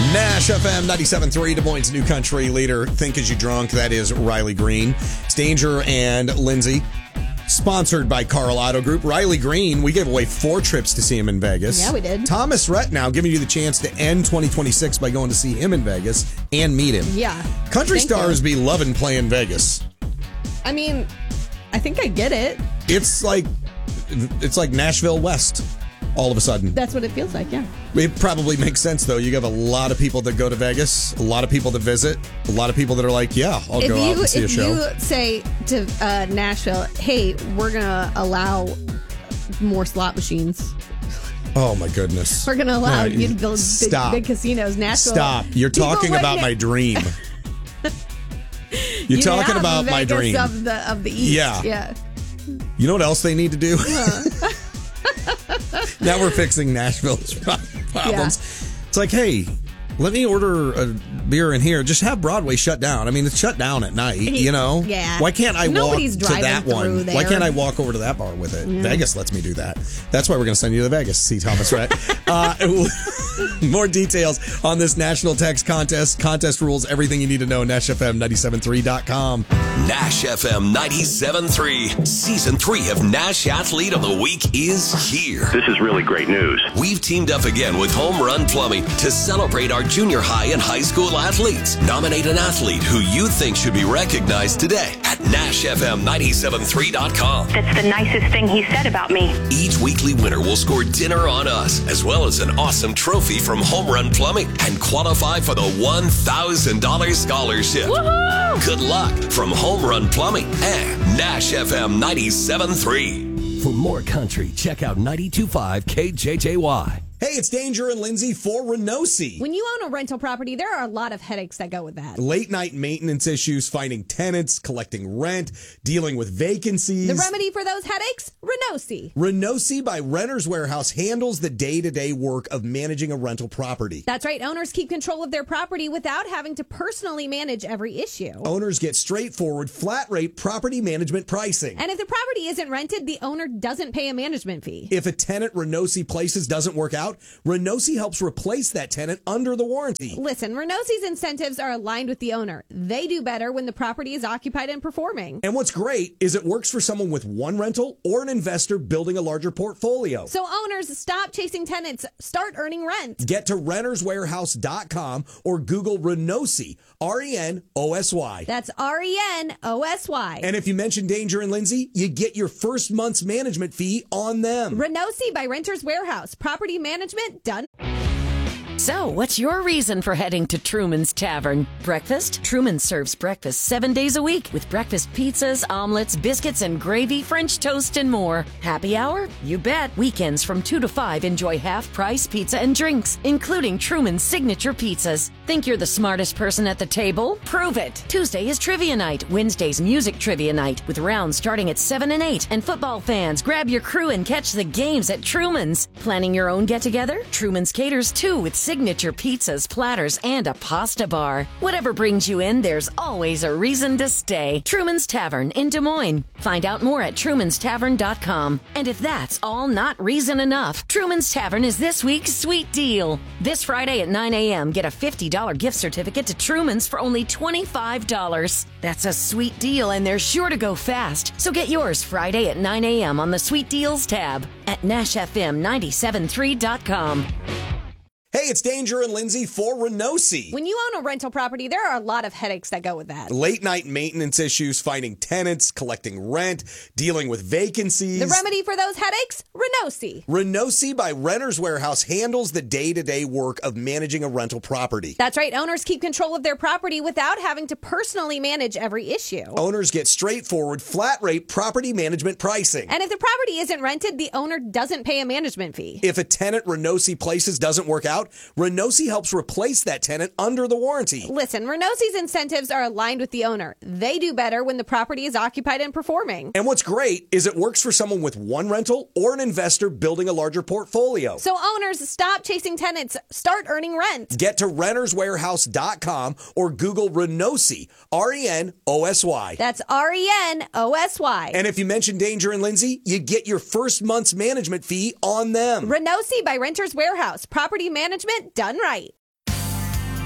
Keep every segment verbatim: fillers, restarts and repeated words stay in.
Nash F M ninety-seven point three, Des Moines' new country leader. Think As You Drunk. That is Riley Green. It's Danger and Lindsay. Sponsored by Carl Auto Group. Riley Green, we gave away four trips to see him in Vegas. Yeah, we did. Thomas Rhett now giving you the chance to end twenty twenty-six by going to see him in Vegas and meet him. Yeah. Country Thank stars you. be loving playing Vegas. I mean, I think I get it. It's like it's like Nashville West all of a sudden. That's what it feels like, yeah. It probably makes sense, though. You have a lot of people that go to Vegas, a lot of people that visit, a lot of people that are like, yeah, I'll if go you, out and see a if show. you say to uh, Nashville, hey, we're going to allow more slot machines. Oh, my goodness. We're going to allow No, you to build big, stop. big casinos. Nashville. Stop. You're People talking wouldn't- about my dream. You're You talking have about my Vegas dream. Of the, of the East. Yeah. Yeah. You know what else they need to do? Huh. Now we're fixing Nashville's problems. Yeah. It's like, hey, let me order a beer in here. Just have Broadway shut down. I mean, it's shut down at night, you know? Yeah. Why can't I Nobody's walk to driving that one? through there. Why can't I walk over to that bar with it? Yeah. Vegas lets me do that. That's why we're going to send you to Vegas, see Thomas Rhett. uh, more details on this national text contest. Contest rules, everything you need to know, Nash F M ninety-seven three dot com. Nash F M ninety-seven point three. Season three of Nash Athlete of the Week is here. This is really great news. We've teamed up again with Home Run Plumbing to celebrate our junior high and high school athletes. Nominate an athlete who you think should be recognized today at Nash F M ninety-seven point three dot com. That's the nicest thing he said about me. Each weekly winner will score dinner on us, as well as an awesome trophy from Home Run Plumbing, and qualify for the one thousand dollars scholarship. Woohoo! Good luck from Home Run Plumbing and Nash F M ninety-seven point three. For more country, check out ninety-two point five K J J Y. Hey, it's Danger and Lindsay for Renosi. When you own a rental property, there are a lot of headaches that go with that. Late night maintenance issues, finding tenants, collecting rent, dealing with vacancies. The remedy for those headaches? Renosi. Renosi by Renters Warehouse handles the day-to-day work of managing a rental property. That's right. Owners keep control of their property without having to personally manage every issue. Owners get straightforward, flat-rate property management pricing. And if the property isn't rented, the owner doesn't pay a management fee. If a tenant Renosi places doesn't work out, Renosi helps replace that tenant under the warranty. Listen, Renosi's incentives are aligned with the owner. They do better when the property is occupied and performing. And what's great is it works for someone with one rental or an investor building a larger portfolio. So owners, stop chasing tenants. Start earning rent. Get to renters warehouse dot com or Google Renosi, R E N O S Y. That's R E N O S Y. And if you mention Danger and Lindsay, you get your first month's management fee on them. Renosi by Renters Warehouse. Property management done. So, what's your reason for heading to Truman's Tavern? Breakfast? Truman serves breakfast seven days a week with breakfast pizzas, omelets, biscuits and gravy, French toast, and more. Happy hour? You bet. Weekends from two to five, enjoy half-price pizza and drinks, including Truman's signature pizzas. Think you're the smartest person at the table? Prove it. Tuesday is trivia night. Wednesday's music trivia night with rounds starting at seven and eight. And football fans, grab your crew and catch the games at Truman's. Planning your own get-together? Truman's caters too with signature pizzas, platters, and a pasta bar. Whatever brings you in, there's always a reason to stay. Truman's Tavern in Des Moines. Find out more at trumans tavern dot com. And if that's all not reason enough, Truman's Tavern is this week's sweet deal. This Friday at nine a.m., get a fifty dollars gift certificate to Truman's for only twenty-five dollars. That's a sweet deal, and they're sure to go fast. So get yours Friday at nine a.m. on the Sweet Deals tab at nash f m nine seven three dot com. Hey, it's Danger and Lindsay for Renosi. When you own a rental property, there are a lot of headaches that go with that. Late night maintenance issues, finding tenants, collecting rent, dealing with vacancies. The remedy for those headaches? Renosi. Renosi by Renters Warehouse handles the day-to-day work of managing a rental property. That's right. Owners keep control of their property without having to personally manage every issue. Owners get straightforward, flat-rate property management pricing. And if the property isn't rented, the owner doesn't pay a management fee. If a tenant Renosi places doesn't work out, Renosi helps replace that tenant under the warranty. Listen, Renosi's incentives are aligned with the owner. They do better when the property is occupied and performing. And what's great is it works for someone with one rental or an investor building a larger portfolio. So owners, stop chasing tenants. Start earning rent. Get to renters warehouse dot com or Google Renosi, R E N O S Y. That's R E N O S Y. And if you mention Danger and Lindsay, you get your first month's management fee on them. Renosi by Renters Warehouse. Property management done right.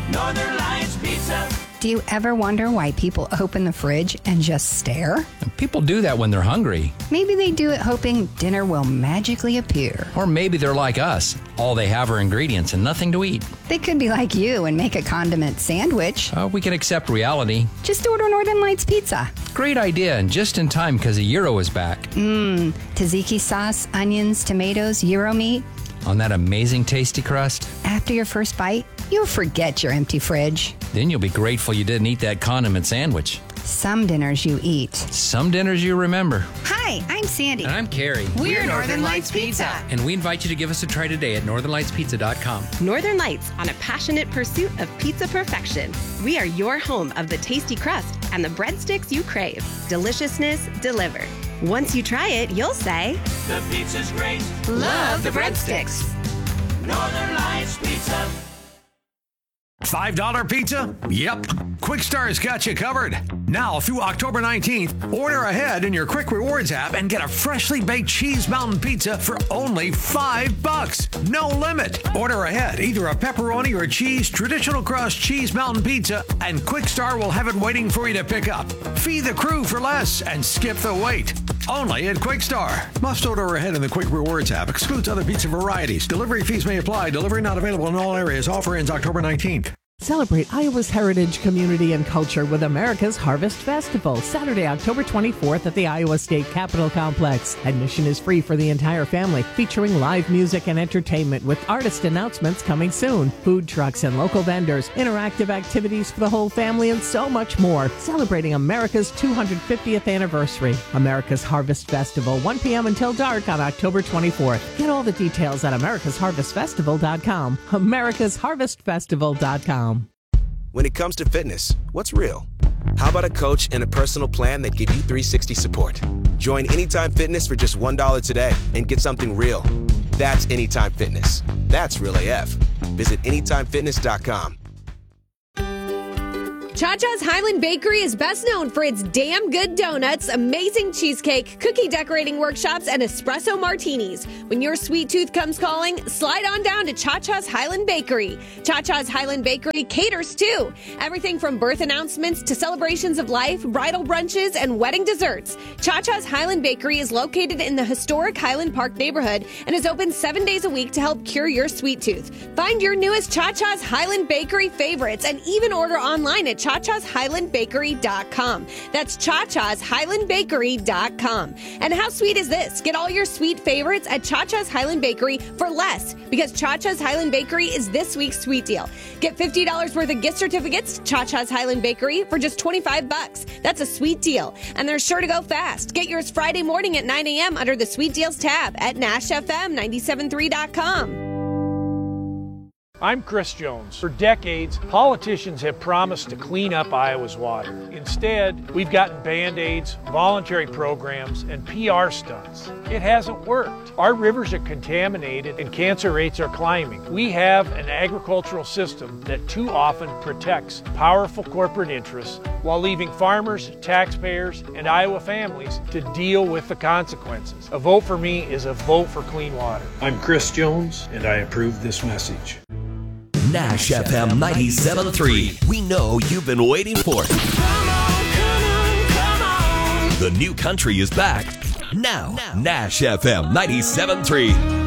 Northern Lights Pizza. Do you ever wonder why people open the fridge and just stare? People do that when they're hungry. Maybe they do it hoping dinner will magically appear. Or maybe they're like us. All they have are ingredients and nothing to eat. They could be like you and make a condiment sandwich. Uh, we can accept reality. Just order Northern Lights Pizza. Great idea, and just in time because the Euro is back. Mmm, tzatziki sauce, onions, tomatoes, Euro meat. On that amazing tasty crust. After your first bite, you'll forget your empty fridge. Then you'll be grateful you didn't eat that condiment sandwich. Some dinners you eat. Some dinners you remember. Hi, I'm Sandy. And I'm Carrie. We're, We're Northern Lights Pizza. And we invite you to give us a try today at northern lights pizza dot com. Northern Lights, on a passionate pursuit of pizza perfection. We are your home of the tasty crust and the breadsticks you crave. Deliciousness delivered. Once you try it, you'll say, the pizza's great. Love the breadsticks. Northern Lights Pizza. five dollar pizza? Yep. Quick Star's got you covered. Now through October nineteenth, order ahead in your Quick Rewards app and get a freshly baked cheese mountain pizza for only five bucks. No limit. Order ahead, either a pepperoni or cheese traditional crust cheese mountain pizza, and Quick Star will have it waiting for you to pick up. Feed the crew for less and skip the wait. Only at Quick Star. Must order ahead in the Quick Rewards app. Excludes other pizza varieties. Delivery fees may apply. Delivery not available in all areas. Offer ends October nineteenth. Celebrate Iowa's heritage, community, and culture with America's Harvest Festival, Saturday, October twenty-fourth at the Iowa State Capitol Complex. Admission is free for the entire family, featuring live music and entertainment with artist announcements coming soon, food trucks and local vendors, interactive activities for the whole family, and so much more. Celebrating America's two hundred fiftieth anniversary. America's Harvest Festival, one p.m. until dark on October twenty-fourth. Get all the details at americas harvest festival dot com. americas harvest festival dot com. When it comes to fitness, what's real? How about a coach and a personal plan that give you three sixty support? Join Anytime Fitness for just one dollar today and get something real. That's Anytime Fitness. That's real A F. Visit anytime fitness dot com. Cha-Cha's Highland Bakery is best known for its damn good donuts, amazing cheesecake, cookie decorating workshops, and espresso martinis. When your sweet tooth comes calling, slide on down to Cha-Cha's Highland Bakery. Cha-Cha's Highland Bakery caters too. Everything from birth announcements to celebrations of life, bridal brunches, and wedding desserts. Cha-Cha's Highland Bakery is located in the historic Highland Park neighborhood and is open seven days a week to help cure your sweet tooth. Find your newest Cha-Cha's Highland Bakery favorites and even order online at cha chas highland bakery dot com. That's cha chas highland bakery dot com. And how sweet is this? Get all your sweet favorites at Cha-Cha's Highland Bakery for less, because Cha-Cha's Highland Bakery is this week's sweet deal. Get fifty dollars worth of gift certificates to Cha-Cha's Highland Bakery for just twenty-five bucks. That's a sweet deal, and they're sure to go fast. Get yours Friday morning at nine a.m. under the Sweet Deals tab at nash f m nine seven three dot com. I'm Chris Jones. For decades, politicians have promised to clean up Iowa's water. Instead, we've gotten Band-Aids, voluntary programs, and P R stunts. It hasn't worked. Our rivers are contaminated and cancer rates are climbing. We have an agricultural system that too often protects powerful corporate interests while leaving farmers, taxpayers, and Iowa families to deal with the consequences. A vote for me is a vote for clean water. I'm Chris Jones, and I approve this message. Nash F M ninety-seven point three. We know you've been waiting for it. Come on, come on, come on. The new country is back. Now, now. Nash F M ninety-seven point three.